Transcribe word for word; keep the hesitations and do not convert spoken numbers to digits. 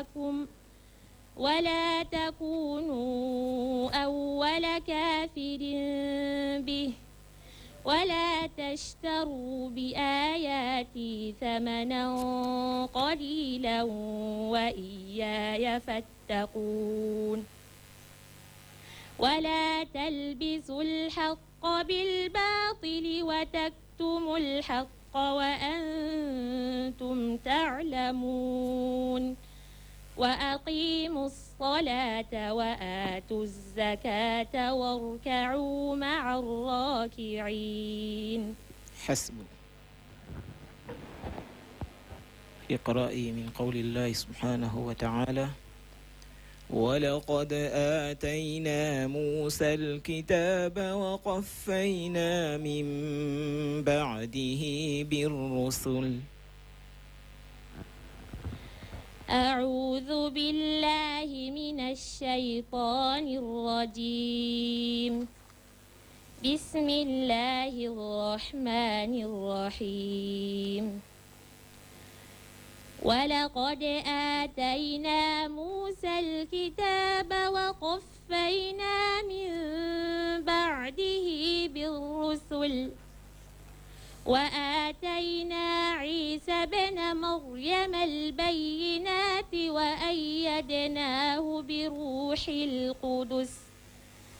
تكن ولا تكونوا أول كافر به ولا تشتروا بآياتي ثمنا قليلا وإياي فاتقون ولا تلبسوا الحق بالباطل وتكتموا الحق وأنتم تعلمون وأقيموا الصلاة وآتوا الزكاة واركعوا مع الراكعين. حسب. إقرائي من قول الله سبحانه وتعالى: ولقد آتينا موسى الكتاب وقفينا من بعده بالرسل. أعوذ بالله من الشيطان الرجيم. بسم الله الرحمن الرحيم. ولقد آتينا موسى الكتاب وقفينا من بعده بالرسل وآتينا عيسى ابن مريم البينات وأيدناه بروح القدس